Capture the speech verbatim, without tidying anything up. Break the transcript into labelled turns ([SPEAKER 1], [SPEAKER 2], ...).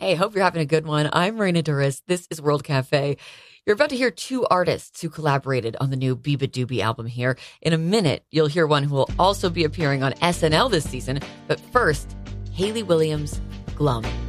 [SPEAKER 1] Hey, hope you're having a good one. I'm Marina Duras. This is World Cafe. You're about to hear two artists who collaborated on the new Biba Doobie album here. In a minute, you'll hear one who will also be appearing on S N L this season. But first, Hayley Williams, Glum.